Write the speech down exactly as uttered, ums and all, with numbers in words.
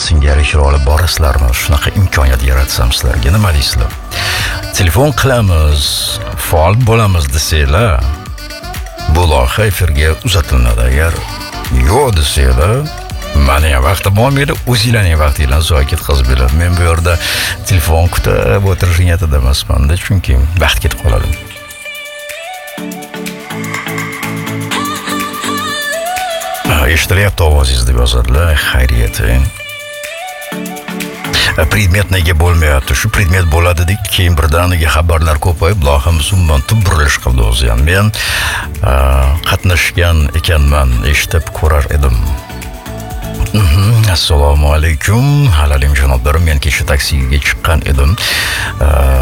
singari ishlar olib borasizlarmi? Shunaqa imkoniyat yaratsam sizlarga nima deysizlar? Telefon qilamiz, faol bo'lamiz desanglar, bu loyiha efirga uzatiladi. Agar yo'q desanglar, meni ham vaqtim bo'lmaydi, o'zinglarning vaqtinglarni zoya ketkazib beradi. Men bu yerda telefon kutib o'tirish niyatida emasman-da, chunki vaqt ketib qoladi. Eshitilyapti ovozingiz deb yozadilar. Xayriyat. Predmet nega bo'lmayapti? Shu predmet bo'ladi deb keyin birdaniga xabarlar ko'payib, loyihamiz umuman tub burilish qildi o'zi ham. Men qatnashgan ekanman, eshitib ko'rar edim. Assalomu alaykum. Halalim janoblarim, men kecha taksiga chiqqan edim.